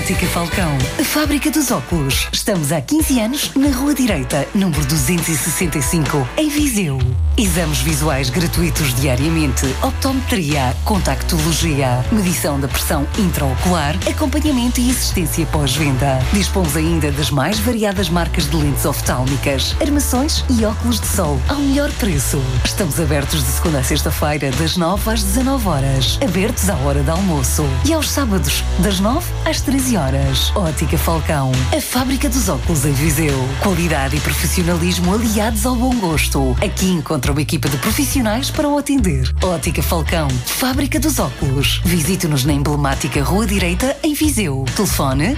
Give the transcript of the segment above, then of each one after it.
Ótica Falcão, a fábrica dos óculos. Estamos há 15 anos na Rua Direita, número 265, em Viseu. Exames visuais gratuitos diariamente, optometria, contactologia, medição da pressão intraocular, acompanhamento e assistência pós-venda. Dispomos ainda das mais variadas marcas de lentes oftálmicas, armações e óculos de sol ao melhor preço. Estamos abertos de segunda a sexta-feira, das 9 às 19 horas. Abertos à hora de almoço. E aos sábados, das 9 às 13 horas. Ótica Falcão, a fábrica dos óculos em Viseu. Qualidade e profissionalismo aliados ao bom gosto. Aqui encontra uma equipa de profissionais para o atender. Ótica Falcão, fábrica dos óculos. Visite-nos na emblemática Rua Direita, em Viseu. Telefone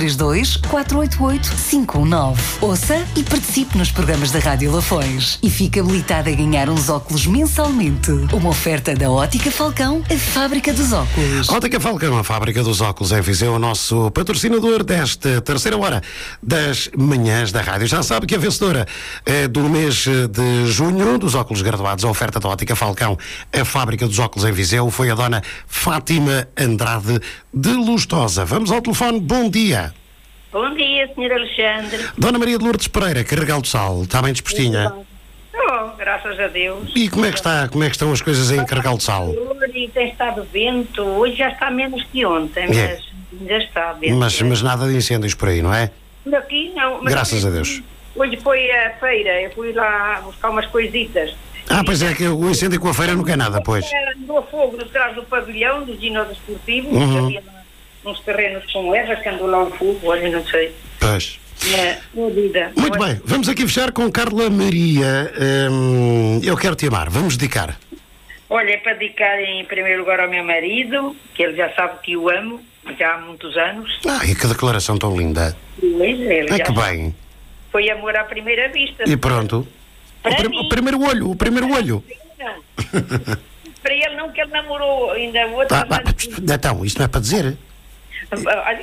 232-488-519. Ouça e participe nos programas da Rádio Lafões. E fique habilitado a ganhar uns óculos mensalmente. Uma oferta da Ótica Falcão, a fábrica dos óculos. Ótica Falcão, a fábrica dos óculos em Viseu, o nosso patrocinador desta terceira hora das manhãs da rádio. Já sabe que a vencedora do mês de junho dos óculos graduados, a oferta da Ótica Falcão, a fábrica dos óculos em Viseu, foi a dona Fátima Andrade de Lustosa. Vamos ao telefone. Bom dia. Bom dia, Sr. Alexandre. Dona Maria de Lourdes Pereira, Carregal do Sal, está bem dispostinha? Oh, graças a Deus. E como é que estão as coisas em Carregal do Sal? E tem estado vento, hoje já está menos que ontem, mas ainda está vento. Mas nada de incêndios por aí, não é? Daqui não. Mas graças a Deus. Hoje foi a feira, eu fui lá buscar umas coisitas. Pois é, que o incêndio com a feira não quer nada, pois. Andou a fogo detrás do pavilhão, do ginásio esportivo, havia uns terrenos com ervas que andou lá o fogo, olha, não sei. Pois. Vida. Muito bem, vamos aqui fechar com Carla Maria. Eu quero te amar, vamos dedicar. Olha, é para dedicar em primeiro lugar ao meu marido, que ele já sabe que o amo, já há muitos anos. E que declaração tão linda. Pois, ele já que bem. Foi amor à primeira vista. E pronto. O primeiro olho. Não. Para ele não, que ele namorou ainda outro. Então, isto não é para dizer? Olha,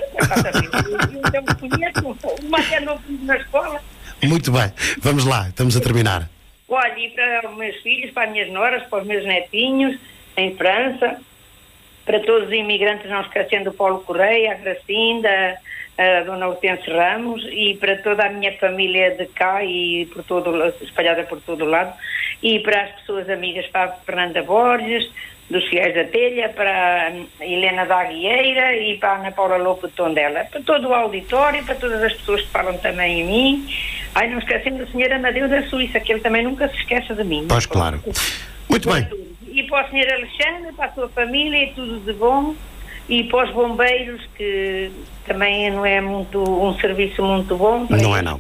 eu me conheço, uma até não fui na escola. Muito bem, vamos lá, estamos a terminar. Olha, e para os meus filhos, para as minhas noras, para os meus netinhos, em França, para todos os imigrantes, não esquecendo o Paulo Correia, a Gracinda, a Dona Hortense Ramos, e para toda a minha família de cá e espalhada por todo o lado, e para as pessoas amigas, para a Fernanda Borges, dos Fiéis da Telha, para a Helena da Aguieira e para a Ana Paula Lopo de Tondela, para todo o auditório, para todas as pessoas que falam também em mim. Não esquecendo do Sr. Amadeu da Suíça, que ele também nunca se esqueça de mim. Pois, claro. Muito bem. E para o Sr. Alexandre, para a sua família, e tudo de bom. E para os bombeiros, que também não é um serviço muito bom. Não é, não.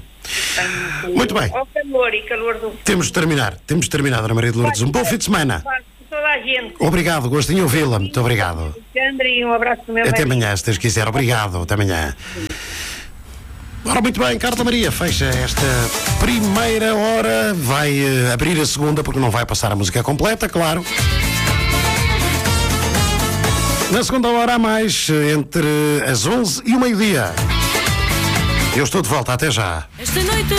Muito bem. Ao calor do... Temos de terminar, Dona Maria de Lourdes. Um bom fim de semana. Toda a gente. Obrigado, gostinho de ouvi-la. Muito obrigado. Alexandre, e um abraço do meu marido. Até amanhã, se Deus quiser. Obrigado, até amanhã. Ora, muito bem, Carla Maria fecha esta primeira hora, vai abrir a segunda, porque não vai passar a música completa, claro. Na segunda hora há mais, entre as 11 e o meio-dia. Eu estou de volta, até já. Esta noite